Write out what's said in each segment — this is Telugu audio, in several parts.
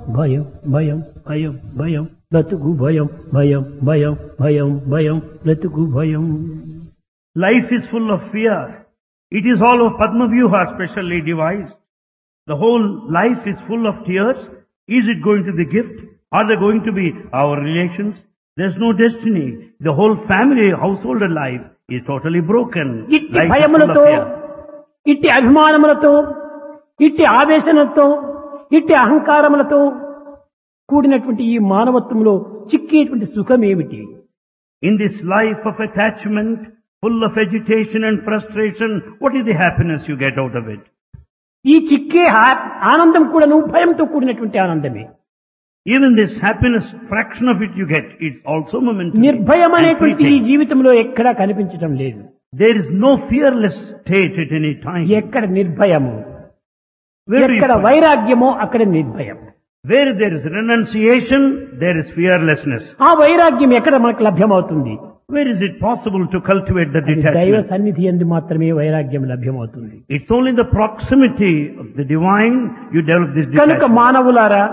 భయం భయం భయం భయం బ్రతుకు భయం భయం భయం భయం భయం బ్రతుకు భయం. Life is full of fear. It is all of Padma Vyuha specially devised. The whole life is full of tears. Is it going to be gift? Are they going to be our relations? There's no destiny. The whole family, household life is totally broken. ఇట్టి Life is full of భయములతో, fear. ఇట్టి అభిమానములతో, ఇట్టి ఆవేశనలతో, ఇట్టి అహంకారములతో కూడినటువంటి ఈ మానవత్వంలో చిక్కేటువంటి సుఖం ఏమిటి? In this life of attachment, full of agitation and frustration, what is the happiness you get out of it? ఈ చిక్కే ఆనందం కూడాను భయంతో కూడినటువంటి ఆనందమే. Even this happiness, fraction of it you get, it's also momentary. నిర్భయం and అనేటువంటి ఈ fleeting. జీవితంలో ఎక్కడా కనిపించడం లేదు. There is no fearless state at any time. ఎక్కడ నిర్భయము, Where do you ఎక్కడ find? వైరాగ్యమో అక్కడ నిర్భయం. Where there is renunciation, there is fearlessness. ఆ వైరాగ్యం ఎక్కడ మనకు లభ్యమవుతుంది? Where is it possible to cultivate the అది దైవ detachment? సన్నిధి యందు మాత్రమే వైరాగ్యం లభ్యమవుతుంది. It's only in the proximity of the divine you develop this కనుక detachment. మానవులారా,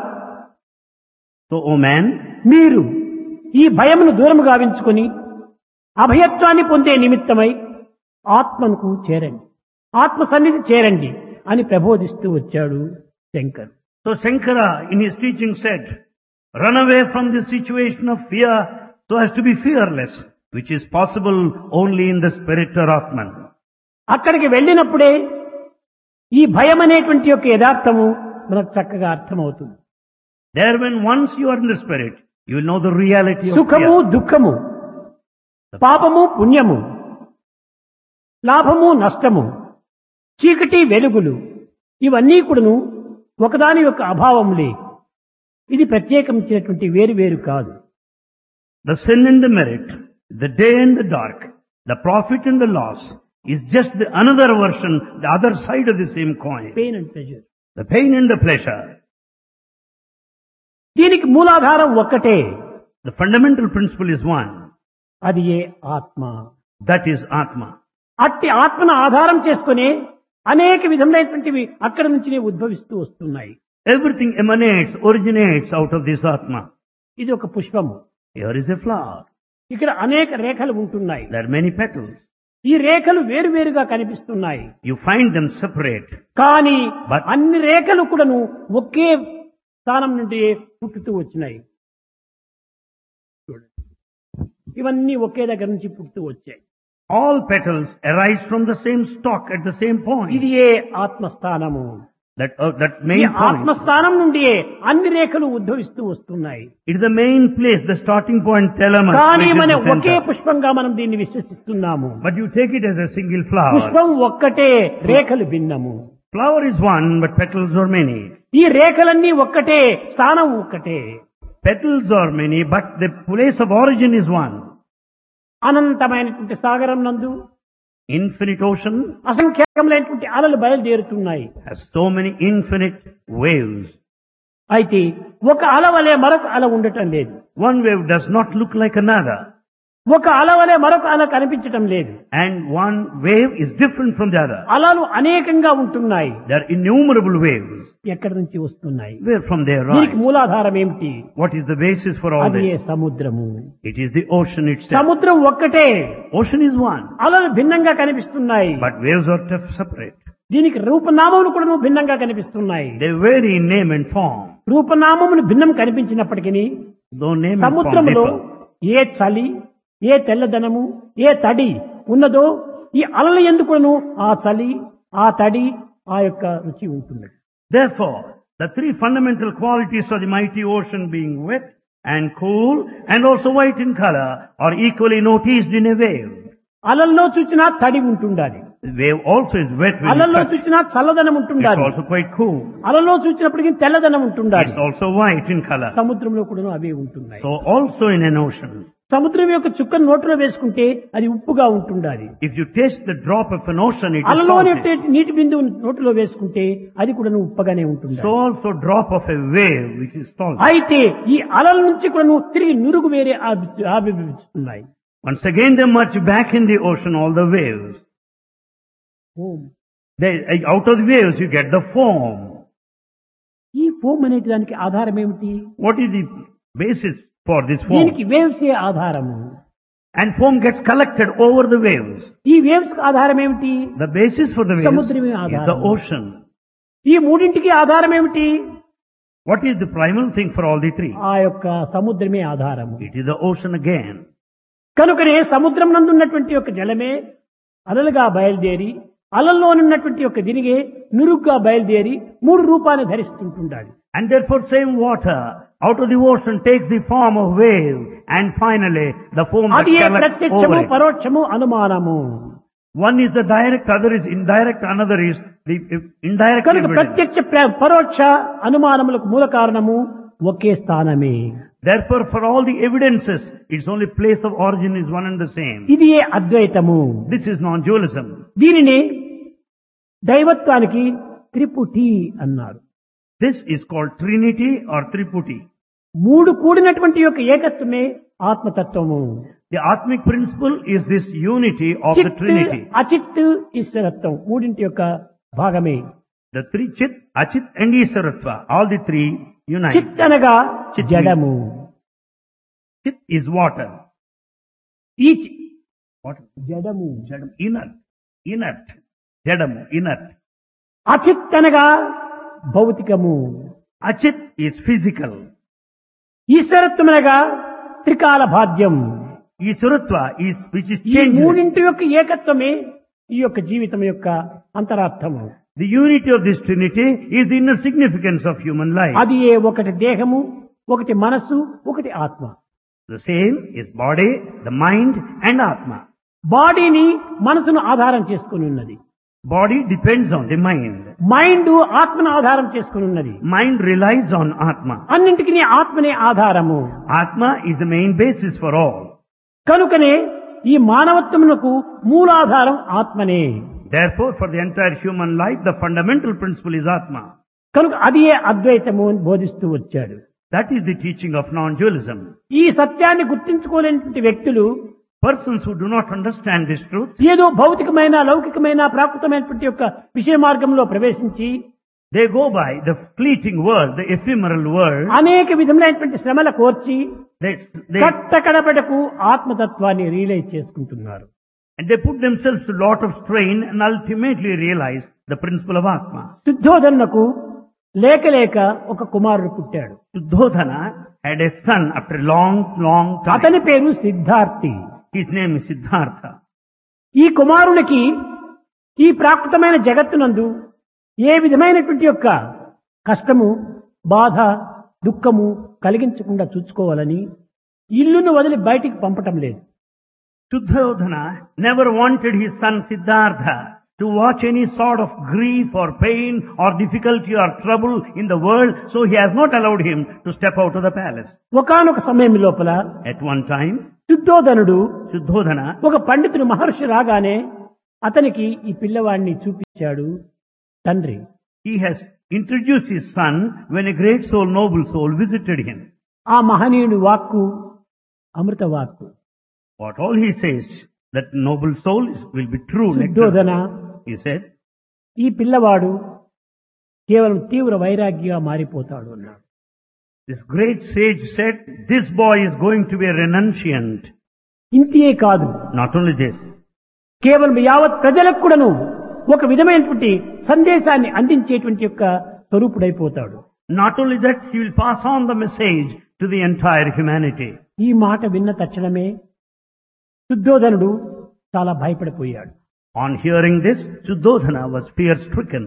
So, O man, మీరు ఈ భయమును దూరము గావించుకొని అభయత్వాన్ని పొందే నిమిత్తమై ఆత్మకు చేరండి, ఆత్మ సన్నిధి చేరండి అని ప్రబోధిస్తూ వచ్చాడు Shankar. so Shankara in his teaching said, run away from this situation of fear so as to be fearless, which is possible only in the spirit or Atman. అక్కడికి వెళ్ళినప్పుడే ఈ భయం అనేటువంటి యొక్క యథార్థము మనకు చక్కగా అర్థమవుతుంది. There when once you are in the spirit, you will know the reality of సుఖము fear. దుఃఖము, పాపము పుణ్యము, లాభము నష్టము, చీకటి వెలుగులు, ఇవన్నీ కూడాను ఒకదాని యొక్క అభావములే. ఇది ప్రత్యేకించినటువంటి వేరు వేరు కాదు. The sin and the merit, the day and the dark, the profit and the loss is just the another version, the other side of the same coin. Pain and pleasure. The pain and the pleasure. దీనికి మూలాధారం ఒక్కటే, The fundamental principle is one. అది ఏ ఆత్మ. That is Atma. అట్టి ఆత్మను ఆధారం చేసుకుని అనేక విధములైనటువంటివి అక్కడి నుంచినే ఉద్భవిస్తూ వస్తున్నాయి. Everything emanates, originates out of this Atma. ఇది ఒక పుష్పము, Here is a flower. ఇక్కడ అనేక రేఖలు ఉంటున్నాయి. There are many petals. ఈ రేఖలు వేరువేరుగా కనిపిస్తున్నాయి. You find them separate. కానీ But- అన్ని రేఖలు కూడాను ఒకే స్థానం నుండి పుట్టుతూ వచ్చినాయి. చూడండి, ఇవన్నీ ఒకే దగ్గర నుంచి పుట్టుతూ వచ్చాయి. All petals arise from the same stalk at the same point. ఇది ఏ ఆత్మస్థానము. That ఈ main point. ఆత్మస్థానం నుండి అన్ని రేఖలు ఉద్భవిస్తూ వస్తున్నాయి. It is the main place, the starting point, thalamus, కానీ which is మన the ఒకే center. పుష్పంగా మనం దీన్ని విశ్వసిస్తున్నాము. But you take it as a single flower. పుష్పం ఒక్కటే, రేఖలు భిన్నము. Flower is one, but petals are many. ఈ రేఖలన్నీ ఒక్కటే, స్థానం ఒక్కటే. Petals are many, but the place of origin is one. అనంతమైనటువంటి సాగరం నందు Infinite ocean అసంఖ్యాకములైనటువంటి అలలు బయలుదేరుతున్నాయి. has so many infinite waves. అయితే ఒక అల వలె మరొక అల ఉండటం లేదు. One wave does not look like another, ఒక అల వలె మరొక అల కనిపించటం లేదు. and one wave is different from the other. అలలు అనేకంగా ఉంటున్నాయి. There are innumerable waves. ఎక్కడి నుంచి వస్తున్నాయి? Where from they దీనికి rise? మూలాధారం ఏమిటి? What is the basis for all అది ఏ this? సముద్రము. It is the ocean itself. సముద్రం ఒక్కటే, Ocean is one, అలలు భిన్నంగా కనిపిస్తున్నాయి. but waves are separate. దీనికి రూపనామములు కూడా భిన్నంగా కనిపిస్తున్నాయి. They vary in name and form. రూపనామములు భిన్నం కనిపించినప్పటికీ Though name and form సముద్రంలో differ. ఏ చలి, ఏ తెల్లదనము, ఏ తడి ఉన్నదో ఈ అలల ఎందుకును ఆ చలి, ఆ తడి, ఆ యొక్క రుచి ఉంటుంది. Therefore, the three fundamental qualities of the mighty ocean being wet and cool and also white in color are equally noticed in a wave. అలల్లో చూచినా తడి ఉంటుండాలి, The wave also is wet when you అలల్లో touch. చూచినా చల్లదనం It's ఉంటుండాలి, also quite cool. అలలో చూచినప్పటికీ తెల్లదనం ఉంటుండాలి. It's also white in color. సముద్రంలో కూడా అవే ఉంటున్నాయి. So also in an ocean, సముద్రం యొక్క చుక్కను నోట్లో వేసుకుంటే అది ఉప్పుగా ఉంటుండాలి. if you taste the drop of an ocean, it is అలలోని salty. నీటి బిందువు నోటిలో వేసుకుంటే అది కూడా ఉప్పగానే ఉంటుంది. So also drop of a wave which is salty. అయితే ఈ అలల నుంచి కూడా తిరిగి నురుగు వేరే ఆవిర్భవిస్తున్నాయి. Once again they merge back in the ocean, all the waves. Out of the waves you get the foam. ఈ ఫోమ్ అనే దానికి ఆధారం ఏమిటి? What is the basis for this foam? దీనికి వేవ్స్ ఏ ఆధారము. And foam gets collected over the waves. ఈ వేవ్స్ కి ఆధారం ఏమిటి? The basis for the waves సముద్రమే is ఆధారం. the ocean. ఈ మూడింటికి ఆధారం ఏమిటి? What is the primal thing for all the three? ఆ యొక్క సముద్రమే ఆధారము. It is the ocean again. కనుకనే సముద్రం నందు ఉన్నటువంటి యొక్క జలమే అలలుగా బయలుదేరి అలల్లోనున్నటువంటి యొక్క దినిగే నురుగ్గా బయలుదేరి మూడు రూపాన్ని ధరిస్తుంటుండాలి. And therefore same water out of the ocean takes the form of wave and finally the foam that అది ఏ collects ప్రత్యక్షము over it. పరోక్షము అనుమానము. One is the direct, other is indirect, another is the indirect కనుక evidence. ప్రత్యక్ష పరోక్ష అనుమానములకు మూల కారణము ఒకే స్థానమే. Therefore for all the evidences, its only place of origin is one and the same. ఇది ఏ అద్వైతము. This is non-dualism. దీనిని దైవత్వానికి త్రిపుటి అన్నారు. This is called Trinity or Triputi. మూడు కూడినటువంటి యొక్క ఏకత్వమే ఆత్మతత్వము. The Atmic principle is this unity of the చిత్ Trinity. అచిత్ ఈశ్వరత్వం మూడింటి యొక్క భాగమే. The three Chit, Achit and Isaratva, all the three unite. చిత్ అనగా జడము. Chit is water. ఈ Water. జడము. Jadam, inert. Inert. Jadamu, inert. అచిత్ అనగా భౌతికము. Achit is physical. ఈశ్వరత్వం అనగా త్రికాల బాధ్యం. Isaratva is, which is ఈ changeless. మూడింటి యొక్క ఏకత్వమే ఈ యొక్క జీవితం యొక్క అంతరార్థము. The unity of this Trinity is the inner significance of human life. అది ఏ ఒకటి దేహము, ఒకటి మనస్సు, ఒకటి ఆత్మ. The same is body, the mind and Atma. బాడీని మనసును ఆధారం చేసుకుని ఉన్నది. Body depends on the mind. Mind ఆత్మను ఆధారం చేసుకుని ఉన్నది. Mind relies on Atma. అన్నింటికి ఆత్మనే ఆధారము. Atma is the main basis for all. కనుకనే ఈ మానవత్వమునకు మూలాధారం ఆత్మనే. Therefore, for the entire human life, the fundamental principle is Atma. కనుక అది ఏ అద్వైతము అని బోధిస్తూ వచ్చాడు. That is the teaching of non-dualism. ఈ సత్యాన్ని గుర్తించుకోలేనటువంటి వ్యక్తులు Persons who do not understand this truth, ఏదో భౌతికమైన లౌకికమైన ప్రాకృతమైనటువంటి యొక్క విషయ మార్గంలో ప్రవేశించి they go by the fleeting world, the ephemeral world. అనేక విధములైనటువంటి శ్రమల కోర్చి They కట్టకడపడకు ఆత్మతత్వాన్ని రియలైజ్ చేసుకుంటున్నారు. and they put themselves to a lot of strain and ultimately realize the principle of Atma. శుద్ధోదనకు లేక లేక ఒక కుమారుడు పుట్టాడు. Suddhodana had a son after a long, long time. అతని పేరు Siddharthi. His name is Siddhartha. ఈ కుమారునికి ఈ ప్రాకృతమైన జగత్తునందు ఏ విధమైనటువంటి యొక్క కష్టము, బాధ, దుఃఖము కలిగించకుండా చూసుకోవాలని ఇల్లును వదిలి బయటికి పంపటం లేదు. Suddhodana never wanted his son Siddhartha to watch any sort of grief or pain or difficulty or trouble in the world, so he has not allowed him to step out of the palace. ఒకానొక సమయం లోపల At one time, శుద్ధోదనుడు Suddhodana, ఒక పండితుడు మహర్షి రాగానే అతనికి ఈ పిల్లవాడిని చూపించాడు తండ్రి. he has introduced his son when a great soul, noble soul visited him. ఆ మహనీయుని వాక్కు అమృత వాక్కు. What all he says, that noble soul will be true. Shuddhodana, He said, ఈ పిల్లవాడు కేవలం తీవ్ర వైరాగ్యంగా మారిపోతాడు అన్నాడు. this great sage said, this boy is going to be a renunciant. ఇంతే కాదు, Not only this, కేవలం యావత్ ప్రజలకు కూడాను ఒక విధమైనటువంటి సందేశాన్ని అందించేటువంటి యొక్క స్వరూపుడైపోతాడు. not only that, he will pass on the message to the entire humanity. ఈ మాట విన్న తక్షణమే శుద్ధోదనుడు చాలా భయపడిపోయాడు. On hearing this, Suddhodana was fear-stricken.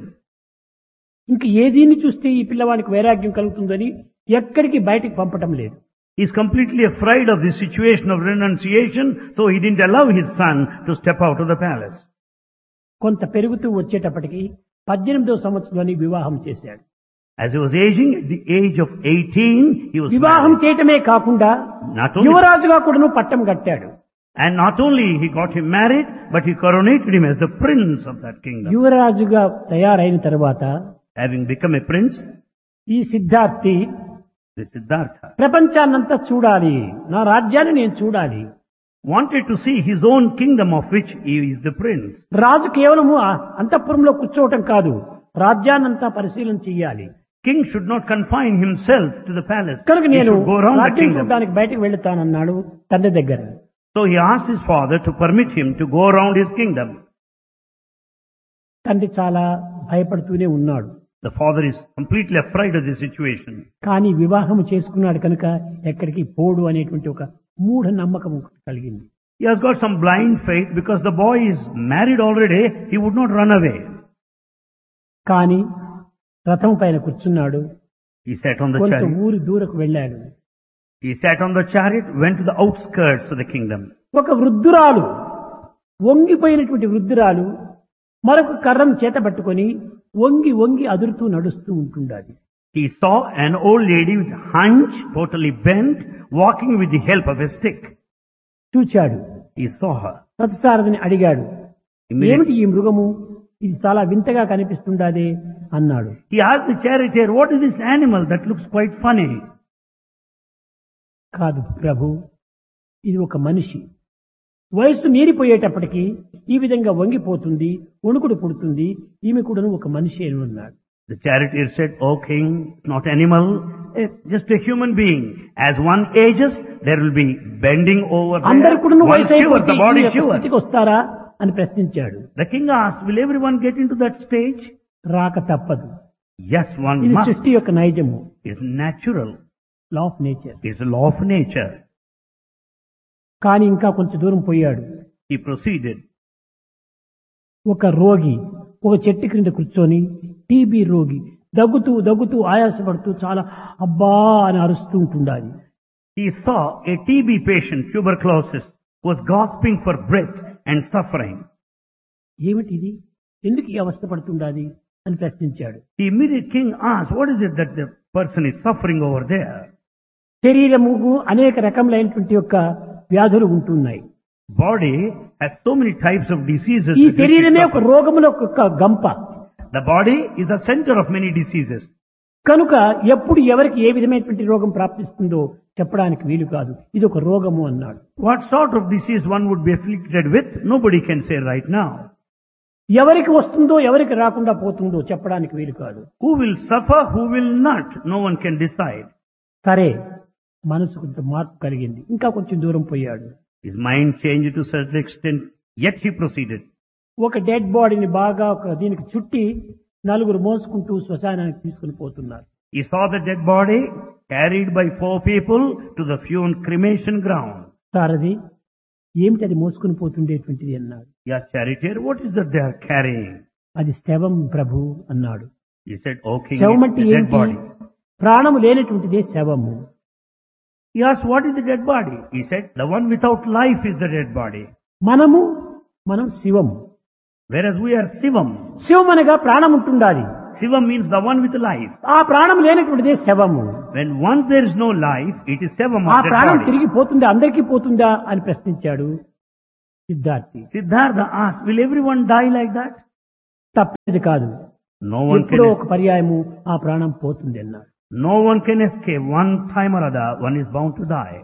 ఇంక ఏదీని చూస్తే ఈ పిల్లవానికి వైరాగ్యం కలుగుతుందని ఎక్కడికి బయటికి పంపటం లేదు. He is completely afraid of the situation of renunciation, so he didn't allow his son to step out of the palace. కొంత పెరుగుతూ వచ్చేటప్పటికి 18వ సంవత్సరంలోని వివాహం చేశాడు. As he was aging, at the age of 18, he was వివాహం married. చేయటమే కాకుండా Not only, యువరాజుగా కూడాను పట్టం కట్టాడు. and not only he got him married, but he coronated him as the prince of that kingdom. యువరాజుగా తయారైన తర్వాత Having become a prince, ఈ సిద్ధార్థి the Siddhartha ప్రపంచాన్నంతా చూడాలి, నా రాజ్యాన్ని నేను చూడాలి. wanted to see his own kingdom of which he is the prince. రాజు కేవలము అంతఃపురంలో కూర్చోవటం కాదు, రాజ్యాన్నంతా పరిశీలన చెయ్యాలి. King should not confine himself to the palace. కనుక He నేను should go around the రాజ్యం kingdom. చూడడానికి బయటకు వెళ్తానన్నాడు తండ్రి దగ్గర. So he asked his father to permit him to go around his kingdom. తండ్రి చాలా భయపడుతూనే ఉన్నాడు. The father is completely afraid of the situation. కానీ వివాహం చేసుకున్నాడు కనుక ఎక్కడికి పోడు అనేటువంటి ఒక మూఢ నమ్మకం కలిగింది. He has got some blind faith because the boy is married already. He would not run away. కానీ రథం పైన కూర్చున్నాడు. He sat on the కొంత chariot. ఊరి దూరకు వెళ్ళాడు. He sat on the chariot, went to the outskirts of the kingdom. ఒక వృద్ధురాలు, వంగిపోయినటువంటి వృద్ధురాలు మరొక కర్రను చేత పట్టుకొని వంగి వంగి అదురుతూ నడుస్తూ ఉంటుండాలి. He saw an old lady with hunch, totally bent, walking with the help of a stick. చూచాడు. He saw her. రథసారథిని అడిగాడు, Immediately, ఏమిటి ఈ మృగము, ఇది చాలా వింతగా కనిపిస్తుండాదే అన్నాడు. he asked the charioteer, what is this animal that looks quite funny? కాదు ప్రభు, ఇది ఒక మనిషి. వయస్సు మీరిపోయేటప్పటికీ ఈ విధంగా వంగిపోతుంది, వణుకుడు పుడుతుంది, ఈమె కూడాను ఒక మనిషి అని అన్నాడు. The charioteer said, O king, not animal, just a human being. As one ages, there will be bending over అందరు there. కూడాను One వయసు shiver, అయిపోతే the ఈ body యొక్క shivers. స్థితికి వస్తారా అని ప్రశ్నించాడు. The king asked, will everyone get into that stage? రాక తప్పదు. Yes, one ఇది must. సృష్టి యొక్క నైజము, It's natural. Law of nature. It's a law of nature. కానీ ఇంకా కొంచెం దూరం పోయాడు. He proceeded. ఒక రోగి ఒక చెట్టు క్రింద కూర్చొని, టీబీ రోగి దగ్గుతూ దగ్గుతూ ఆయాసపడుతూ చాలా అబ్బా అని అరుస్తూ ఉంటుండాలి. He saw a TB patient, tuberculosis, who was gasping for breath and suffering. ఏమిటిది, ఎందుకు ఈ అవస్థ పడుతుండాలి అని ప్రశ్నించాడు. The immediate king asked, what is it that the person is suffering over there? శరీరముకు అనేక రకములైనటువంటి యొక్క వ్యాధులు ఉంటున్నాయి. Body has so many types of diseases. ఈ with which it శరీరమే ఒక suffers. రోగముల యొక్క గంప. The body is the center of many diseases. కనుక ఎప్పుడు ఎవరికి ఏ విధమైనటువంటి రోగం ప్రాప్తిస్తుందో చెప్పడానికి వీలు కాదు. ఇది ఒక రోగము అన్నాడు. What sort of disease one would be afflicted with, nobody can say right now. ఎవరికి వస్తుందో ఎవరికి రాకుండా పోతుందో చెప్పడానికి వీలు కాదు. Who will suffer, who will not, no one can decide. సరే, మనసు కొంత మార్పు కలిగింది. ఇంకా కొంచెం దూరం పోయాడు. His mind changed to a certain extent, yet he proceeded. ఒక డెడ్ బాడీని బాగా దీనికి చుట్టి నలుగురు మోసుకుంటూ శ్మశానానికి తీసుకుని పోతున్నారు. He saw the dead body carried by 4 people to the cremation ground. సారథి, ఏమిటి అది మోసుకుని పోతుండేటువంటిది అన్నాడు. Yeah, charioteer, what is that they are carrying? అది శవం ప్రభు అన్నాడు. He said, O king, శవం it's అంటే the dead ఏంటి? body. ప్రాణము లేనటువంటిదే శవము. He asked, what is the dead body? He said, the one without life is the dead body. మనం శివము. Whereas we are Sivam. శివం అనగా ప్రాణం ఉంటుండాలి. Sivam means the one with life. ఆ ప్రాణం లేనటువంటిదే శవము. When once there is no life, it is Sivam ఆ of dead ప్రాణం body. తిరిగి పోతుందా, అందరికీ పోతుందా అని ప్రశ్నించాడు Siddharthi. Siddhartha asked, will everyone die like that? తప్పేది కాదు. No one can ఎప్పుడో ఒక escape. పర్యాయము ఆ ప్రాణం పోతుంది అన్నాడు. No one can escape. One time or other, one is bound to die.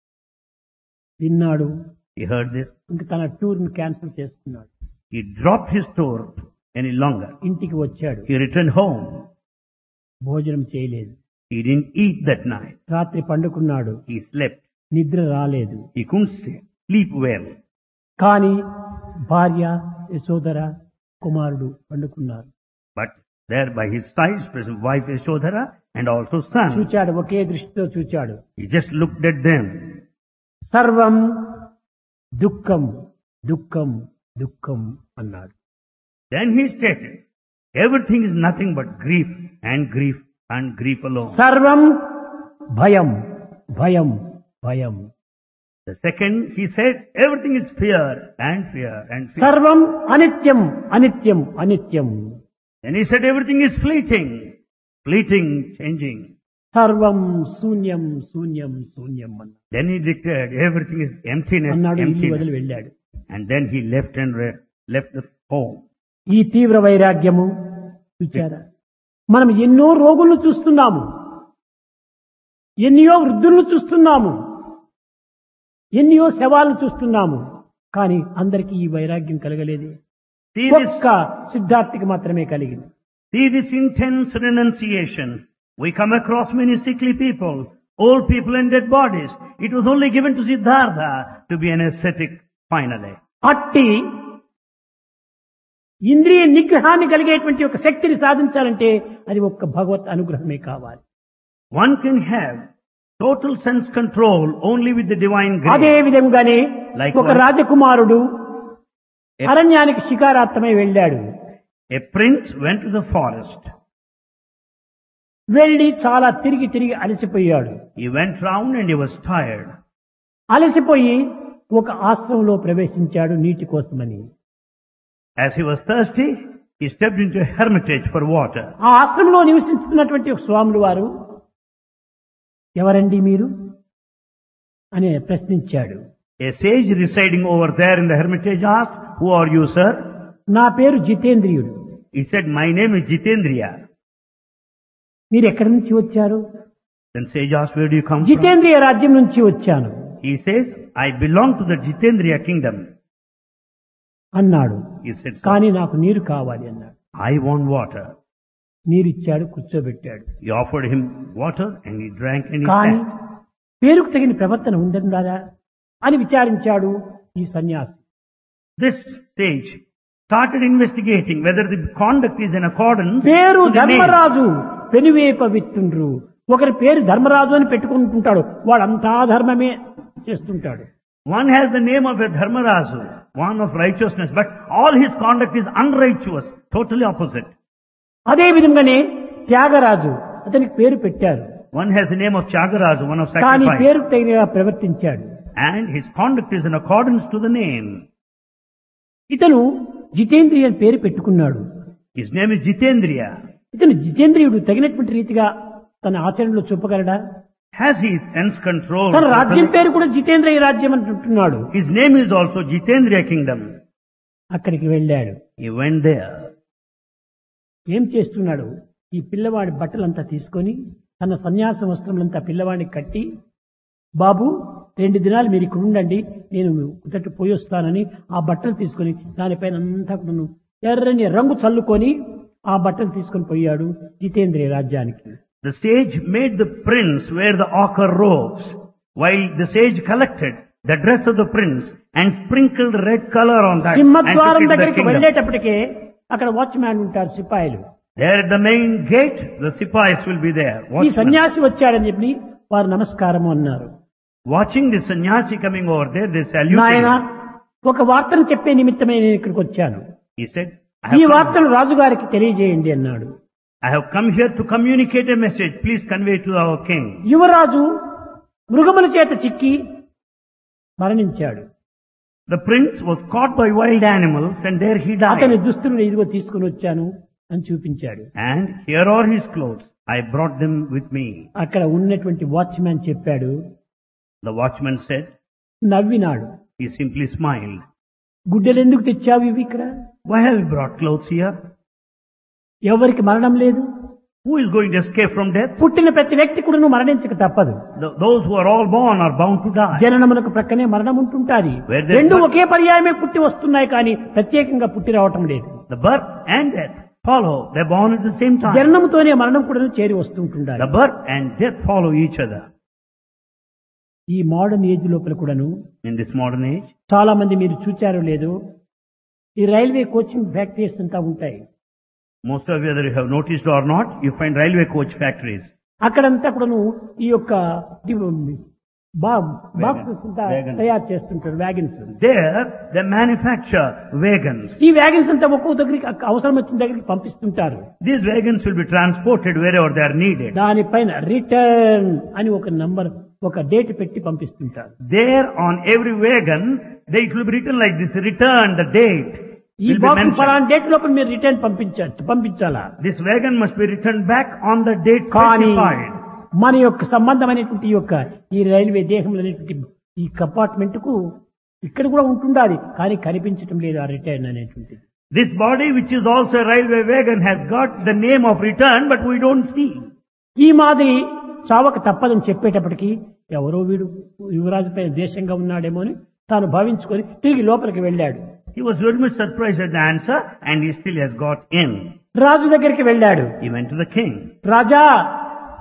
విన్నాడు. He heard this. ఇంక తన టూర్ ని క్యాన్సిల్ చేసుకున్నాడు. He dropped his tour any longer. ఇంటికి వచ్చాడు. He returned home. భోజనం చేయలేదు. He didn't eat that night. రాత్రి పండుకున్నాడు. He slept. నిద్ర రాలేదు. He couldn't sleep well. కానీ భార్య, యశోధర, కుమారుడు పండుకున్నారు. But there by his side was his wife Yashodhara and also son. చూచాడు, ఒకే దృష్టితో చూచాడు. He just looked at them. సర్వం దుఃఖం దుఃఖం దుఃఖం అన్నాడు. Then he stated, everything is nothing but grief and grief and grief alone. సర్వం భయం భయం భయం. The second, he said, everything is fear and fear and fear. సర్వం అనిత్యం అనిత్యం అనిత్యం. Then he said, everything is fleeting, fleeting, changing. సర్వం శూన్యం శూన్యం శూన్యం అన్నాడు. Then he declared, everything is emptiness, ఇల్లు వదిలి emptiness. వెళ్ళాడు. And then he left and left the home. ఈ తీవ్ర వైరాగ్యము చూచారా, మనం ఎన్నో రోగులను చూస్తున్నాము, ఎన్నో వృద్ధులను చూస్తున్నాము, ఎన్నో శవాలను చూస్తున్నాము, కానీ అందరికీ ఈ వైరాగ్యం కలగలేదే. See this, ఒక్క సిద్ధార్థికి మాత్రమే కలిగింది. see this intense renunciation We come across many sickly people, old people and dead bodies. It was only given to Siddhartha to be an ascetic finally. అట్టి ఇంద్రియ నిగ్రహాన్ని కలిగేటువంటి ఒక శక్తిని సాధించాలంటే అది ఒక్క భగవత్ అనుగ్రహమే కావాలి. One can have total sense control only with the divine అదే grace. విధంగానే Likewise. ఒక రాజకుమారుడు అరణ్యానికి శికారార్థమై వెళ్ళాడు. A prince went to the forest. వెళ్లి చాలా తిరిగి తిరిగి అలసిపోయాడు. He went round and he was tired. అలసిపోయి ఒక ఆశ్రమంలో ప్రవేశించాడు నీటి కోసమని. As he was thirsty, he stepped into a hermitage for water. ఆ ఆశ్రమంలో నివసిస్తున్నటువంటి ఒక స్వాములు వారు, ఎవరండి మీరు అని ప్రశ్నించాడు. A sage residing over there in the hermitage asked, "Who are you, sir?" నా పేరు జితేంద్రియుడు. He said, "My name is Jitendriya." మీరు ఎక్కడి నుంచి వచ్చారు? Then sage asked, "Where do you come from?" జితేంద్రియ రాజ్యం నుంచి వచ్చాను He says, "I belong to the Jitendriya kingdom." అన్నాడు. He said, "Sir, కానీ నాకు నీరు కావాలి అన్నాడు. I want water." నీరు ఇచ్చాడు, కూర్చోబెట్టాడు. He offered him water and he drank and he కానీ sat. పేరుకు తగిన ప్రవర్తన ఉందా అని విచారించాడు ఈ సన్యాసి. This sage started investigating whether the conduct is in accordance పేరు to the name. ధర్మరాజు పెనువేప విత్తుండ్రు. ఒకరి పేరు ధర్మరాజు అని పెట్టుకుంటుంటాడు, వాడంతా ధర్మమే చేస్తుంటాడు. One has the name of a Dharmarazu, one of righteousness, but all his conduct is unrighteous, totally opposite. అదే విధంగానే త్యాగరాజు, అతనికి పేరు పెట్టారు, One has the name of Tyagaraja, one of కానీ sacrifice, పేరుకు తగినగా ప్రవర్తించాడు. and his conduct is in accordance to the name. ఇతను జితేంద్రియ అని పేరు పెట్టుకున్నాడు. His name is Jitendriya. ఇతను జితేంద్రియుడు తగినటువంటి రీతిగా తన ఆచరణలో చూపగలడా? Has he sense control? తన రాజ్యం పేరు కూడా జితేంద్రియ రాజ్యం అంటున్నాడు. His name is also Jitendriya kingdom. అక్కడికి వెళ్ళాడు. He went there. ఏం చేస్తున్నాడు? ఈ పిల్లవాడి బట్టలంతా తీసుకొని తన సన్యాస వస్త్రములంతా పిల్లవాడిని కట్టి, బాబు 2 దినాలు మీరు ఇక్కడ ఉండండి, నేను కుదట పోయి వస్తానని ఆ బట్టలు తీసుకొని దానిపైన అంతా కూడా ఎర్రని రంగు చల్లుకొని ఆ బట్టలు తీసుకొని పోయాడు జితేంద్రియ రాజ్యానికి. The sage made the prince wear the ochre robes, while the sage collected the dress of the prince and sprinkled red color on that and సింహద్వారం took it to the దగ్గరికి kingdom. వెళ్ళేటప్పటికే అక్కడ వాచ్మ్యాన్ ఉంటారు, సిపాయిలు. There at the main gate, the sepoys will be there, ఈ watchmen. సన్యాసి వచ్చాడని చెప్పి వారు నమస్కారము అన్నారు. Watching the sannyasi coming over there, they saluted నాయన, him. ఒక వార్తను చెప్పే నిమిత్తమే నేను ఇక్కడికి వచ్చాను. He said, ఈ వార్తను రాజుగారికి తెలియజేయండి అన్నాడు. I have come here to communicate a message. Please convey to our king." యువరాజు మృగముల చేత చిక్కి మరణించాడు. The prince was caught by wild animals and there he అతని died. దుస్తులను ఇదిగో తీసుకుని వచ్చాను అని చూపించాడు. And here are his clothes. I brought them with me. అక్కడ ఉన్నటువంటి వాచ్మ్యాన్ చెప్పాడు, The watchman said, నవ్వినాడు. he simply smiled. గుడ్డలు ఎందుకు తెచ్చావు ఇవి ఇక్కడ? "Why have you brought clothes here? ఎవరికి మరణం లేదు. Who is going to escape from death? పుట్టిన ప్రతి వ్యక్తి కూడా నువ్వు మరణించక తప్పదు. Those who are all born are bound to die. జననమునకు ప్రక్కనే మరణం ఉంటుంటాది. Where there's రెండు birth- ఒకే పర్యాయమే పుట్టి వస్తున్నాయి, కానీ ప్రత్యేకంగా పుట్టి రావటం లేదు. The birth and death follow. They're born at the same time. జననముతోనే మరణం కూడా చేరి వస్తుంటుండాలి. The birth and death follow each other. ఈ మోడర్న్ ఏజ్ లోపల కూడాను In this modern age, చాలా మంది మీరు చూచారో లేదో, ఈ రైల్వే కోచింగ్ ఫ్యాక్టరీస్ అంతా ఉంటాయి. most of you, whether you have noticed or not, you find railway coach factories. అక్కడంతా కూడాను ఈ యొక్క బాక్సెస్ అంతా Wagons. తయారు చేస్తుంటారు, wagons. There, they manufacture wagons. ఈ వ్యాగన్స్ అంతా ఒక్కో దగ్గరికి అవసరం వచ్చిన దగ్గరికి పంపిస్తుంటారు. These wagons will be transported wherever they are needed. దానిపైన రిటర్న్ అని ఒక నంబర్, ఒక డేట్ పెట్టి పంపిస్తుంటారు. There on every wagon, it will be written like this, return, the date. ఈ will be బాక్స్ mentioned. ఫలానా డేట్ లోపల మీరు return పంపించాలా. This wagon must be returned back on the date కానీ specified. మన యొక్క సంబంధమైనటువంటి ఈ యొక్క ఈ రైల్వే దేహంలో అనేటువంటి ఈ కంపార్ట్మెంట్ కు ఇక్కడ కూడా ఉంటుండాలి, కానీ కనిపించటం లేదు ఆ రిటర్న్ అనేటువంటిది. This body, which is also a railway wagon, has got the name of return, but we don't see. ఈ మాదిరి చావక తప్పదని చెప్పేటప్పటికి ఎవరో వీడు యువరాజుపై దేశంగా ఉన్నాడేమో అని తాను భావించుకొని తిరిగి లోపలికి వెళ్ళాడు. He was very much surprised at the answer, and he still has got in. రాజు దగ్గరికి వెళ్ళాడు. He went to the king. Raja,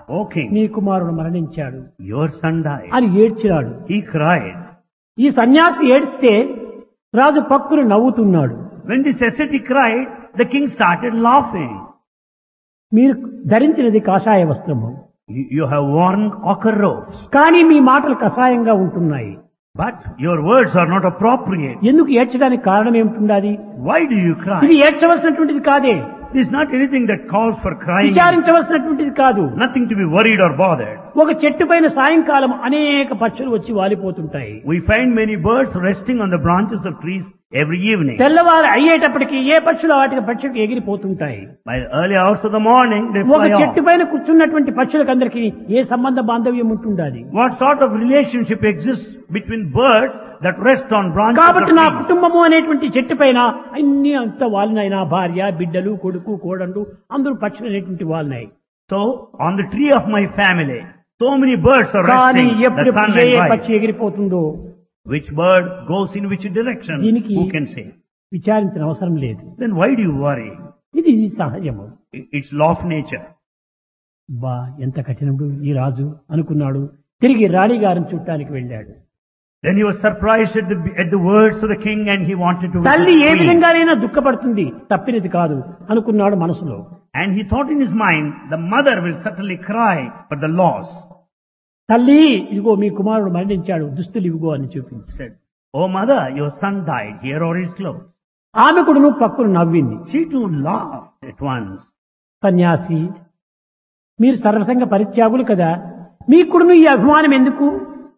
O king, నీ కుమారుడు మరణించాడు your son died. అని ఏడ్చినాడు. He cried. ఈ సన్యాసి ఏడిస్తే రాజు పక్కున నవ్వుతున్నాడు. When this ascetic cried, the king started laughing. మీరు ధరించినది కాషాయ వస్త్రము, You have worn ochre robes, కానీ మీ మాటలు కషాయంగా ఉంటున్నాయి. but your words are not appropriate. ఎందుకు ఏడ్చడానికి కారణం ఏమిటి? Why do you cry? ఇది ఏడ్చవలసినటువంటిది కాదే, This is not anything that calls for crying. విచారించవలసినటువంటిది కాదు. Nothing to be worried or bothered. ఒక చెట్టు పైన సాయంకాలం అనేక పక్షులు వచ్చి వాలిపోతుంటాయి. We find many birds resting on the branches of trees every evening. తెల్లవారు అయ్యేటప్పటికి ఏ పక్షులు పక్షులకు ఎగిరిపోతుంటాయి. By the early hours of the morning, they ఒక fly చెట్టు off. పైన కూర్చున్నటువంటి పక్షులకందరికీ ఏ సంబంధ బాంధవ్యం ఉంటుండాలి? What sort of relationship exists between birds that rest on branches of కాబట్టి నా trees? కుటుంబము అనేటువంటి చెట్టు పైన అన్ని అంత వాలినాయి. నా భార్య, బిడ్డలు, కొడుకు, కోడళ్ళు అందరూ పక్షులు అనేటువంటి వాలినాయి. So, on the tree of my family, so many birds are కానీ resting, the ఎప్పుడు sun ఏ and wife. పక్షి ఎగిరిపోతుందో Which bird goes in which direction? దీనికి Who can say? విచారించిన అవసరం లేదు. Then why do you worry? ఇది సహజము. It's law of nature. బా ఎంత కఠినముడు ఈ రాజు అనుకున్నాడు. తిరిగి రాణిగారిని చూడటానికి వెళ్ళాడు. Then he was surprised at the words of the king and he wanted to తల్లి visit ఏ the queen. విధంగానైనా దుఃఖపడుతుంది, తప్పినది కాదు అనుకున్నాడు మనసులో. And he thought in his mind, the mother will certainly cry for the loss. తల్లి ఇదిగో మీ కుమారుడు మరణించాడు, దుస్తులు ఇవిగో అని చూపించి He said, "Oh mother, your son died. Here are his clothes." ఆమె కూడాను పక్కును నవ్వింది. She too laughed at once. సన్యాసి, మీరు సర్వసంగ పరిత్యాగులు కదా, మీకుడును ఈ అభిమానం ఎందుకు?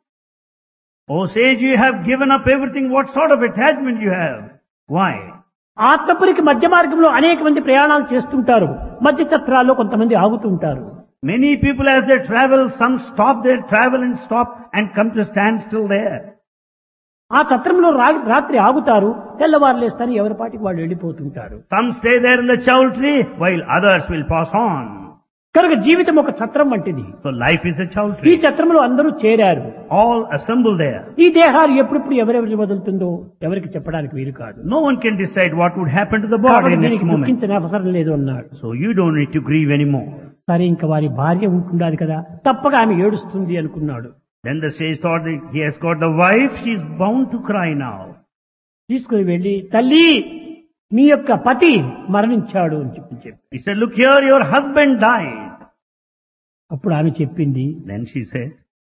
"Oh sage, you have given up everything. What sort of attachment you have? Why?" ఆత్మపురికి మధ్య మార్గంలో అనేక మంది ప్రయాణాలు చేస్తుంటారు. మధ్య చత్రాల్లో కొంతమంది ఆగుతుంటారు. Many people as they travel, some stop their travel and stop and come to stand still there. ఆ చత్రంలో రాత్రి ఆగుతారు, తెల్లవారు లేస్తారని ఎవరి పాటికి వాళ్ళు వెళ్ళిపోతుంటారు. Some stay there in the chowl tree while others will pass on. కనుక జీవితం ఒక చత్రం వంటిది. So life is a chowl ఈ tree. చత్రంలో అందరూ చేరారు. All assemble there. ఈ దేహాలు ఎప్పుడెప్పుడు ఎవరెవరికి వదులుతుందో ఎవరికి చెప్పడానికి వీలు కాదు. No one can decide what would happen to the body కాబట్టి next దీనికి moment. దుఃఖించిన అవసరం లేదు అన్నాడు. So you don't need to grieve anymore. సరే, ఇంకా వారి భార్య ఉంటుండాలి కదా, తప్పగా ఆమె ఏడుస్తుంది అనుకున్నాడు. Then the sage thought that he has got the wife, she is bound to cry now. తీసుకుని వెళ్ళి, తల్లి మీ యొక్క పతి మరణించాడు అని చెప్పి He said, "Look here, your husband died." అప్పుడు ఆమె చెప్పింది, Then she said,